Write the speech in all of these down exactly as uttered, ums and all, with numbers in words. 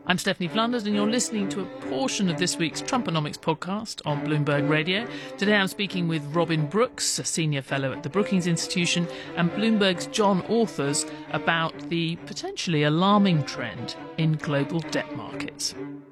I'm Stephanie Flanders, and you're listening to a portion of this week's Trumponomics podcast on Bloomberg Radio. Today I'm speaking with Robin Brooks, a senior fellow at the Brookings Institution, and Bloomberg's John Authers about the potentially alarming trend in global debt markets.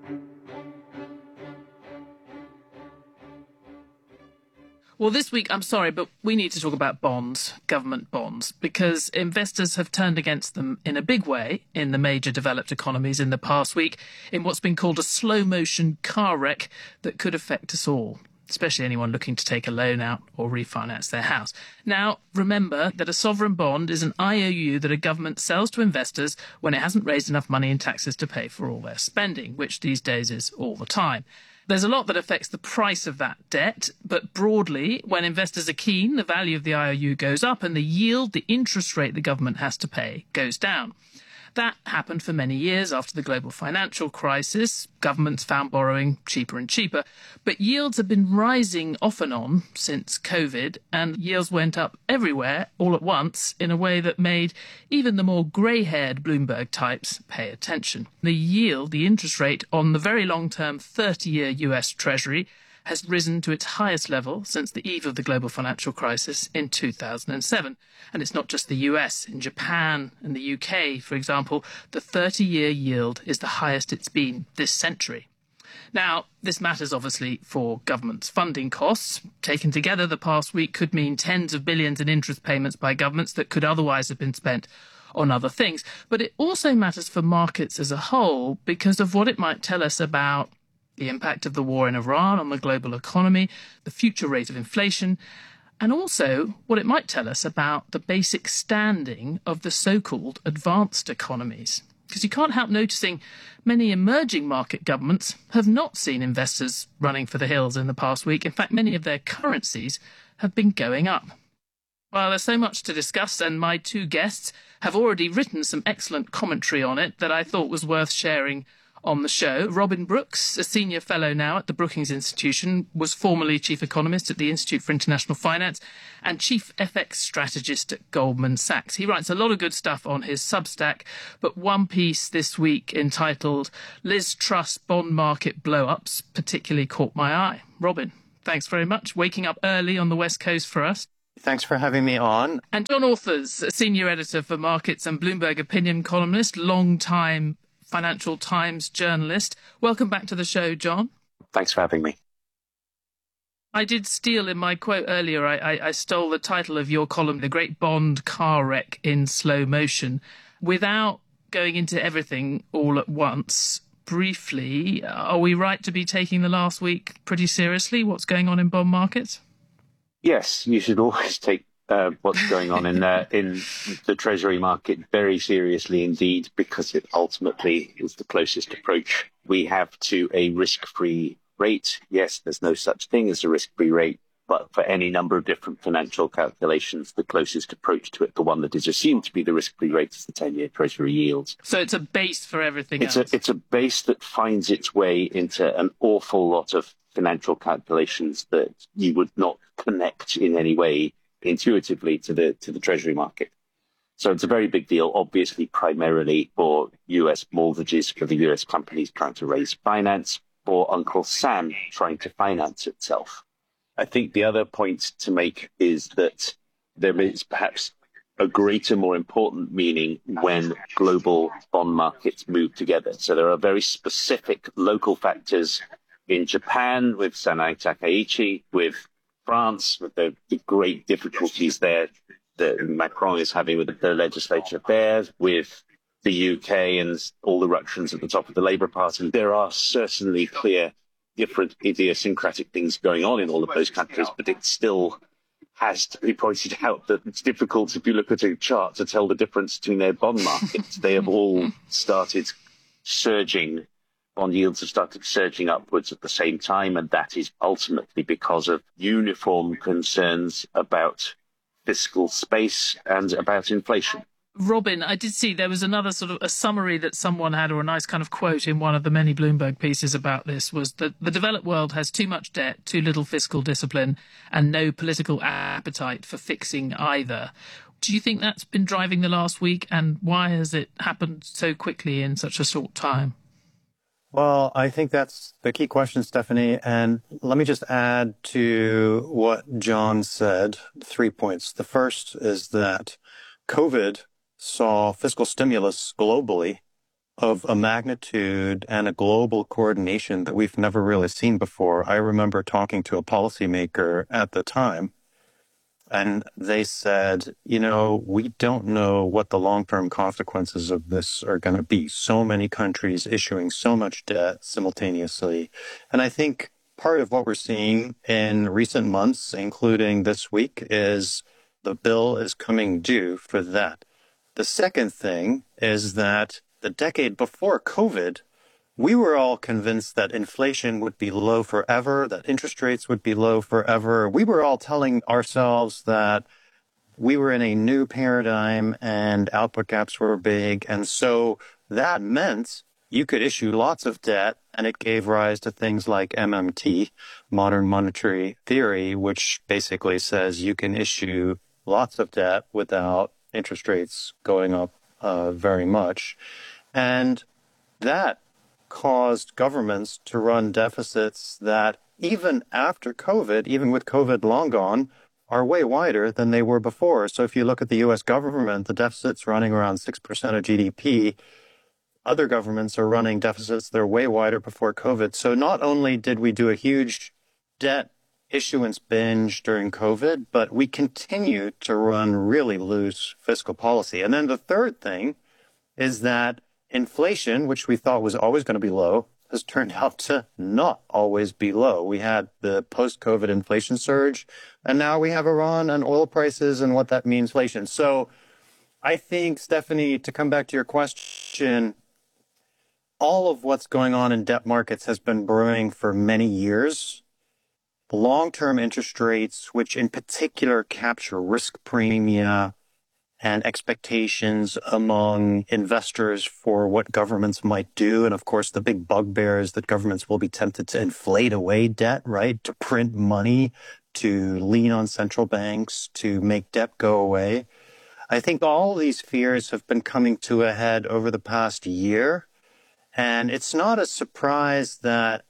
Well, this week, I'm sorry, but we need to talk about bonds, government bonds, because investors have turned against them in a big way in the major developed economies in the past week in what's been called a slow-motion car wreck that could affect us all, especially anyone looking to take a loan out or refinance their house. Now, remember that a sovereign bond is an I O U that a government sells to investors when it hasn't raised enough money in taxes to pay for all their spending, which these days is all the time. There's a lot that affects the price of that debt, but broadly, when investors are keen, the value of the I O U goes up and the yield, the interest rate the government has to pay, goes down. That happened for many years after the global financial crisis. Governments found borrowing cheaper and cheaper, but yields have been rising off and on since COVID, and yields went up everywhere all at once in a way that made even the more grey-haired Bloomberg types pay attention. The yield, the interest rate on the very long-term thirty-year U S Treasury has risen to its highest level since the eve of the global financial crisis in two thousand seven. And it's not just the U S. In Japan and the U K, for example, the thirty-year yield is the highest it's been this century. Now, this matters obviously for governments' funding costs. Taken together, the past week could mean tens of billions in interest payments by governments that could otherwise have been spent on other things. But it also matters for markets as a whole because of what it might tell us about the impact of the war in Iran on the global economy, the future rate of inflation, and also what it might tell us about the basic standing of the so-called advanced economies. Because you can't help noticing many emerging market governments have not seen investors running for the hills in the past week. In fact, many of their currencies have been going up. Well, there's so much to discuss, and my two guests have already written some excellent commentary on it that I thought was worth sharing on the show. Robin Brooks, a senior fellow now at the Brookings Institution, was formerly chief economist at the Institute for International Finance and chief F X strategist at Goldman Sachs. He writes a lot of good stuff on his Substack, but one piece this week entitled Liz Truss Bond Market Blow-Ups particularly caught my eye. Robin, thanks very much. Waking up early on the West Coast for us. Thanks for having me on. And John Authers, a senior editor for markets and Bloomberg opinion columnist, long-time Financial Times journalist. Welcome back to the show, John. Thanks for having me. I did steal in my quote earlier, I, I, I stole the title of your column, The Great Bond Car Wreck in Slow Motion. Without going into everything all at once, briefly, are we right to be taking the last week pretty seriously? What's going on in bond markets? Yes, you should always take Uh, what's going on in uh, in the Treasury market very seriously indeed, because it ultimately is the closest approach we have to a risk-free rate. Yes, there's no such thing as a risk-free rate, but for any number of different financial calculations, the closest approach to it, the one that is assumed to be the risk-free rate, is the ten-year Treasury yields. So it's a base for everything it's else? A, it's a base that finds its way into an awful lot of financial calculations that you would not connect in any way intuitively to the to the Treasury market. So it's a very big deal, obviously, primarily for U S mortgages, for the U S companies trying to raise finance, or Uncle Sam trying to finance itself. I think the other point to make is that there is perhaps a greater, more important meaning when global bond markets move together. So there are very specific local factors in Japan with Sanai Takaichi, with France, with the, the great difficulties there that Macron is having with the legislature there, with the U K and all the ructions at the top of the Labour Party. There are certainly clear, different idiosyncratic things going on in all of those countries, but it still has to be pointed out that it's difficult, if you look at a chart, to tell the difference between their bond markets. They have all started surging. Bond yields have started surging upwards at the same time, and that is ultimately because of uniform concerns about fiscal space and about inflation. Robin, I did see there was another sort of a summary that someone had, or a nice kind of quote in one of the many Bloomberg pieces about this, was that the developed world has too much debt, too little fiscal discipline, and no political appetite for fixing either. Do you think that's been driving the last week, and why has it happened so quickly in such a short time? Well, I think that's the key question, Stephanie. And let me just add to what John said, three points. The first is that COVID saw fiscal stimulus globally of a magnitude and a global coordination that we've never really seen before. I remember talking to a policymaker at the time, and they said, you know, we don't know what the long-term consequences of this are going to be. So many countries issuing so much debt simultaneously. And I think part of what we're seeing in recent months, including this week, is the bill is coming due for that. The second thing is that the decade before COVID, we were all convinced that inflation would be low forever, that interest rates would be low forever. We were all telling ourselves that we were in a new paradigm and output gaps were big. And so that meant you could issue lots of debt, and it gave rise to things like M M T, modern monetary theory, which basically says you can issue lots of debt without interest rates going up uh, very much. And that caused governments to run deficits that even after COVID, even with COVID long gone, are way wider than they were before. So if you look at the U S government, the deficit's running around six percent of G D P. Other governments are running deficits that are way wider before COVID. So not only did we do a huge debt issuance binge during COVID, but we continue to run really loose fiscal policy. And then the third thing is that inflation, which we thought was always going to be low, has turned out to not always be low. We had the post-COVID inflation surge, and now we have Iran and oil prices and what that means inflation. So I think, Stephanie, to come back to your question, all of what's going on in debt markets has been brewing for many years. Long-term interest rates, which in particular capture risk premia and expectations among investors for what governments might do. And of course, the big bugbear is that governments will be tempted to inflate away debt, right? To print money, to lean on central banks, to make debt go away. I think all these fears have been coming to a head over the past year. And it's not a surprise that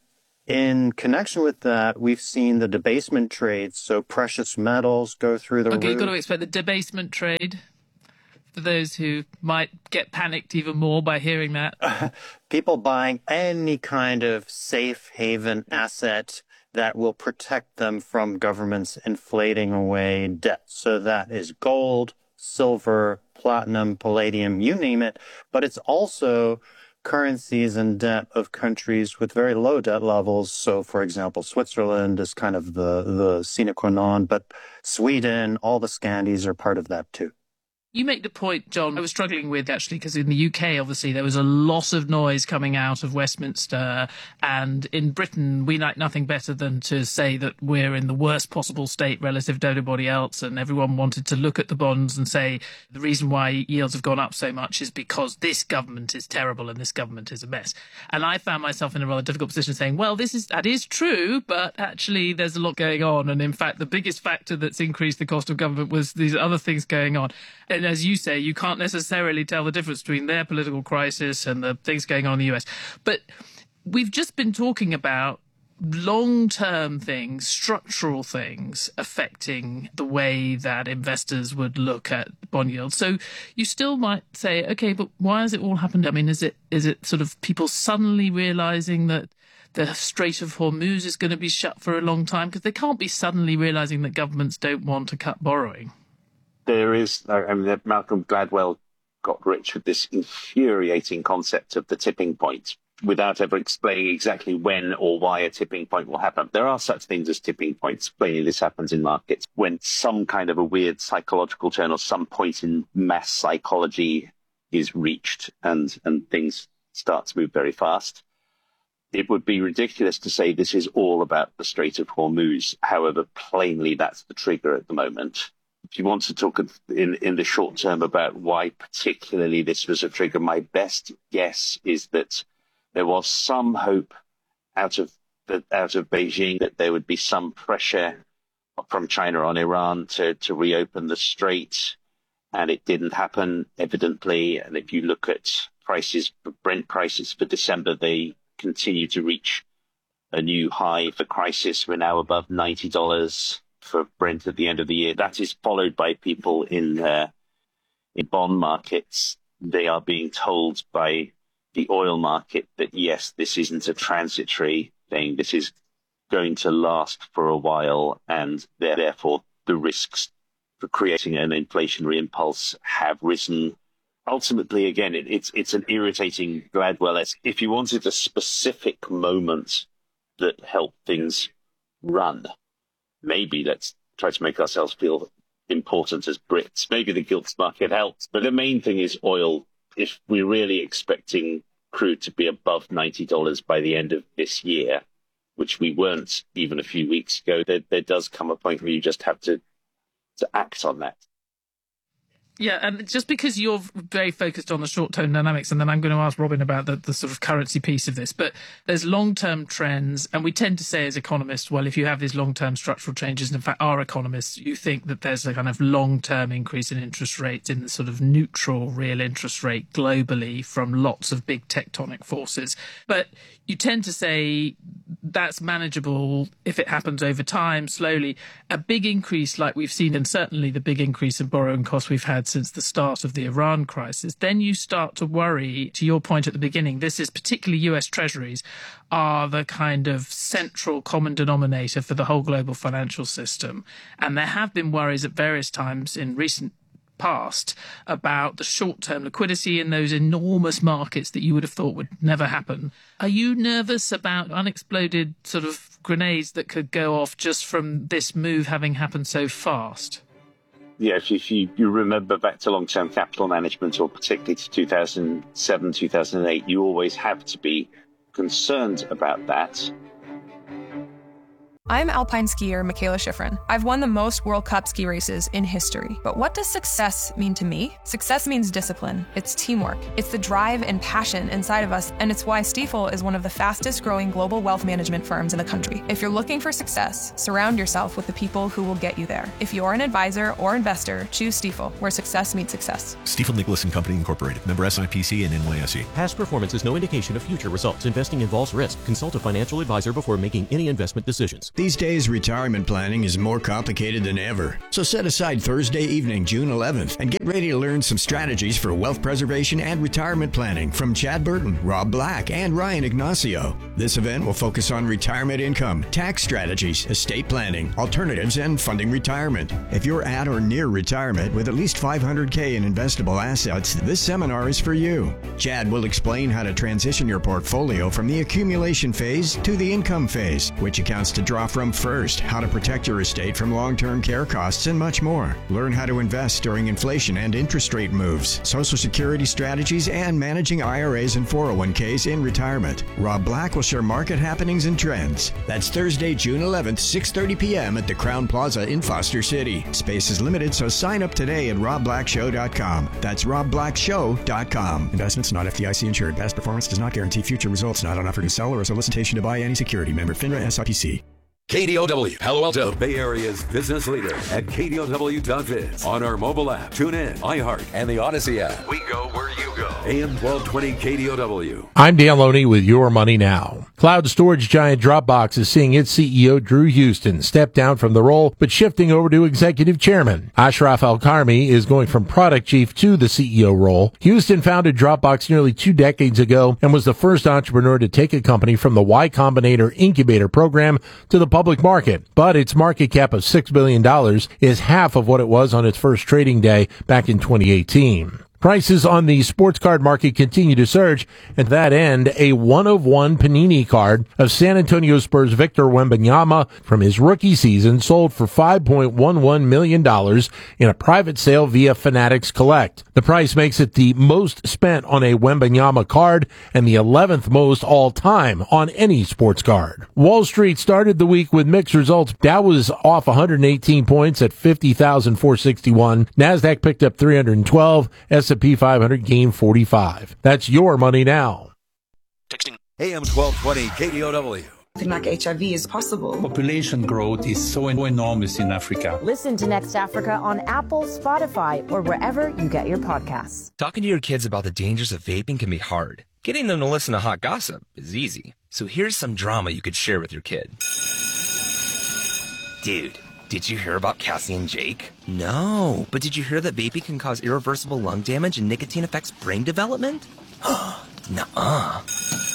in connection with that, we've seen the debasement trades, so precious metals go through the roof. Okay, you've got to explain the debasement trade for those who might get panicked even more by hearing that. People buying any kind of safe haven asset that will protect them from governments inflating away debt. So that is gold, silver, platinum, palladium, you name it. But it's also currencies and debt of countries with very low debt levels. So, for example, Switzerland is kind of the, the sine qua non, but Sweden, all the Scandis are part of that too. You make the point, John, I was struggling with actually, because in the U K, obviously, there was a lot of noise coming out of Westminster. And in Britain, we like nothing better than to say that we're in the worst possible state relative to everybody else. And everyone wanted to look at the bonds and say the reason why yields have gone up so much is because this government is terrible and this government is a mess. And I found myself in a rather difficult position saying, well, this is that is true, but actually there's a lot going on. And in fact, the biggest factor that's increased the cost of government was these other things going on. And as you say, you can't necessarily tell the difference between their political crisis and the things going on in the U S. But we've just been talking about long-term things, structural things affecting the way that investors would look at bond yields. So you still might say, okay, but why has it all happened? I mean, is it is it sort of people suddenly realizing that the Strait of Hormuz is going to be shut for a long time? Because they can't be suddenly realizing that governments don't want to cut borrowing. There is, I mean, Malcolm Gladwell got rich with this infuriating concept of the tipping point without ever explaining exactly when or why a tipping point will happen. There are such things as tipping points. Plainly, this happens in markets when some kind of a weird psychological turn or some point in mass psychology is reached and, and things start to move very fast. It would be ridiculous to say this is all about the Strait of Hormuz. However, plainly, that's the trigger at the moment. If you want to talk in, in the short term about why particularly this was a trigger, my best guess is that there was some hope out of the, out of Beijing that there would be some pressure from China on Iran to, to reopen the strait, and it didn't happen, evidently. And if you look at prices, Brent prices for December, they continue to reach a new high for crisis. We're now above ninety dollars for Brent at the end of the year. That is followed by people in uh, in bond markets. They are being told by the oil market that, yes, this isn't a transitory thing. This is going to last for a while, and therefore the risks for creating an inflationary impulse have risen. Ultimately, again, it, it's it's an irritating Gladwell. If you wanted a specific moment that helped things run, maybe let's try to make ourselves feel important as Brits. Maybe the gilts market helps. But the main thing is oil. If we're really expecting crude to be above ninety dollars by the end of this year, which we weren't even a few weeks ago, there, there does come a point where you just have to, to act on that. Yeah, and just because you're very focused on the short-term dynamics, and then I'm going to ask Robin about the, the sort of currency piece of this, but there's long-term trends, and we tend to say as economists, well, if you have these long-term structural changes, and in fact, our economists, you think that there's a kind of long-term increase in interest rates in the sort of neutral real interest rate globally from lots of big tectonic forces. But you tend to say that's manageable if it happens over time, slowly. A big increase like we've seen, and certainly the big increase in borrowing costs we've had since the start of the Iran crisis, then you start to worry, to your point at the beginning, this is particularly U S Treasuries are the kind of central common denominator for the whole global financial system. And there have been worries at various times in recent past about the short-term liquidity in those enormous markets that you would have thought would never happen. Are you nervous about unexploded sort of grenades that could go off just from this move having happened so fast? Yeah, if you, if you, you remember back to long-term capital management, or particularly to two thousand seven, two thousand eight, you always have to be concerned about that. I'm alpine skier Michaela Schifrin. I've won the most World Cup ski races in history. But what does success mean to me? Success means discipline. It's teamwork. It's the drive and passion inside of us, and it's why Stifel is one of the fastest growing global wealth management firms in the country. If you're looking for success, surround yourself with the people who will get you there. If you're an advisor or investor, choose Stifel, where success meets success. Stifel Nicholas and Company Incorporated. Member S I P C and N Y S E. Past performance is no indication of future results. Investing involves risk. Consult a financial advisor before making any investment decisions. These days, retirement planning is more complicated than ever. So set aside Thursday evening, June eleventh, and get ready to learn some strategies for wealth preservation and retirement planning from Chad Burton, Rob Black, and Ryan Ignacio. This event will focus on retirement income, tax strategies, estate planning, alternatives, and funding retirement. If you're at or near retirement with at least five hundred thousand in investable assets, this seminar is for you. Chad will explain how to transition your portfolio from the accumulation phase to the income phase, which accounts to draw from first, how to protect your estate from long-term care costs, and much more. Learn how to invest during inflation and interest rate moves, Social Security strategies, and managing I R As and four oh one k's in retirement. Rob Black will share market happenings and trends. That's Thursday, June eleventh, six thirty p.m. at the Crown Plaza in Foster City. Space is limited, so sign up today at rob black show dot com. That's rob black show dot com. Investments not F D I C insured. Past performance does not guarantee future results. Not an offer to sell or a solicitation to buy any security. Member FINRA S I P C. K D O W, Palo Alto, Bay Area's business leader at K D O W dot biz. On our mobile app, tune in, iHeart, and the Odyssey app. We go where you go. A M twelve twenty K D O W. I'm Dan Loney with Your Money Now. Cloud storage giant Dropbox is seeing its C E O, Drew Houston, step down from the role, but shifting over to executive chairman. Ashraf Al-Karmi is going from product chief to the C E O role. Houston founded Dropbox nearly two decades ago and was the first entrepreneur to take a company from the Y Combinator incubator program to the public market. But its market cap of six billion dollars is half of what it was on its first trading day back in twenty eighteen. Prices on the sports card market continue to surge. At that end, a one-of-one Panini card of San Antonio Spurs Victor Wembanyama from his rookie season sold for five point one one million dollars in a private sale via Fanatics Collect. The price makes it the most spent on a Wembanyama card and the eleventh most all-time on any sports card. Wall Street started the week with mixed results. Dow was off one hundred eighteen points at fifty thousand four hundred sixty-one. NASDAQ picked up three hundred twelve. S and P five hundred gained forty-five. That's Your Money Now. Texting A M twelve twenty K D O W. Something like H I V is possible. Population growth is so enormous in Africa. Listen to Next Africa on Apple, Spotify, or wherever you get your podcasts. Talking to your kids about the dangers of vaping can be hard. Getting them to listen to hot gossip is easy. So here's some drama you could share with your kid. Dude, did you hear about Cassie and Jake? No, but did you hear that vaping can cause irreversible lung damage and nicotine affects brain development? Nuh-uh.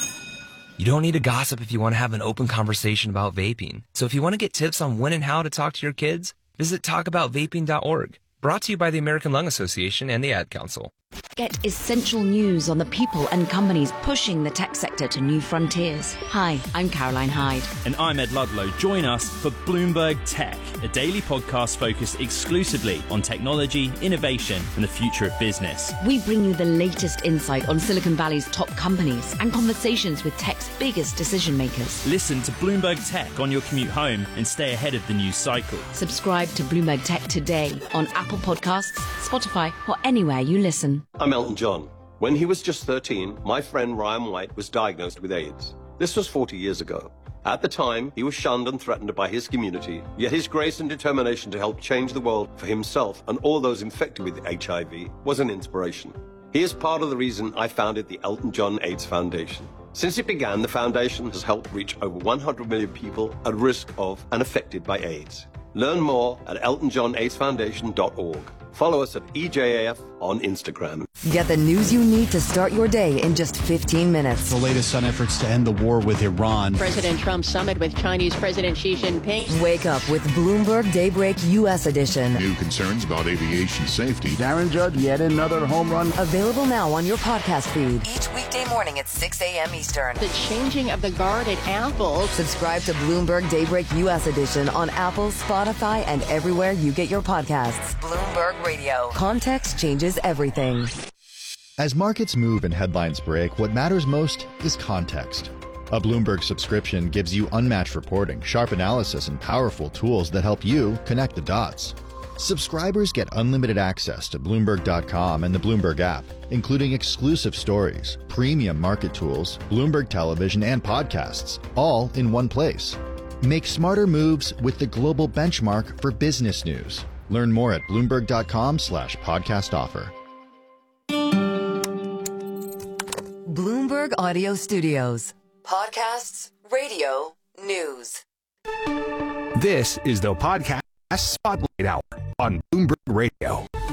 You don't need to gossip if you want to have an open conversation about vaping. So if you want to get tips on when and how to talk to your kids, visit talk about vaping dot org. Brought to you by the American Lung Association and the Ad Council. Get essential news on the people and companies pushing the tech sector to new frontiers. Hi, I'm Caroline Hyde. And I'm Ed Ludlow. Join us for Bloomberg Tech, a daily podcast focused exclusively on technology, innovation, and the future of business. We bring you the latest insight on Silicon Valley's top companies and conversations with tech's biggest decision makers. Listen to Bloomberg Tech on your commute home and stay ahead of the news cycle. Subscribe to Bloomberg Tech today on Apple Podcasts, Spotify, or anywhere you listen. I'm Elton John. When he was just thirteen, my friend Ryan White was diagnosed with AIDS. This was forty years ago. At the time, he was shunned and threatened by his community, yet his grace and determination to help change the world for himself and all those infected with H I V was an inspiration. He is part of the reason I founded the Elton John AIDS Foundation. Since it began, the foundation has helped reach over one hundred million people at risk of and affected by AIDS. Learn more at elton john aids foundation dot org. Follow us at E J A F on Instagram. Get the news you need to start your day in just fifteen minutes. The latest on efforts to end the war with Iran. President Trump's summit with Chinese President Xi Jinping. Wake up with Bloomberg Daybreak U S edition. New concerns about aviation safety. Darren Judge, yet another home run. Available now on your podcast feed. Each weekday morning at six a.m. Eastern. The changing of the guard at Apple. Subscribe to Bloomberg Daybreak U S edition on Apple, Spotify, and everywhere you get your podcasts. Bloomberg Radio. Context changes everything. As markets move and headlines break, what matters most is context. A Bloomberg subscription gives you unmatched reporting, sharp analysis, and powerful tools that help you connect the dots. Subscribers get unlimited access to Bloomberg dot com and the Bloomberg app, including exclusive stories, premium market tools, Bloomberg television, and podcasts, all in one place. Make smarter moves with the global benchmark for business news. Learn more at bloomberg dot com slash podcast offer. Bloomberg Audio Studios. Podcasts, radio, news. This is the Podcast Spotlight Hour on Bloomberg Radio.